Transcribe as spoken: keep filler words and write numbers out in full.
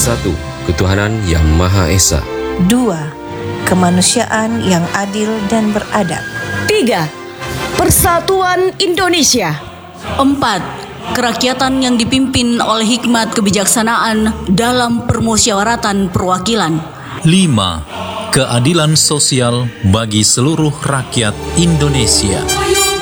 Satu, ketuhanan yang Maha Esa. Dua, kemanusiaan yang adil dan beradab. Tiga, persatuan Indonesia. Empat, kerakyatan yang dipimpin oleh hikmat kebijaksanaan dalam permusyawaratan perwakilan. Lima, keadilan sosial bagi seluruh rakyat Indonesia.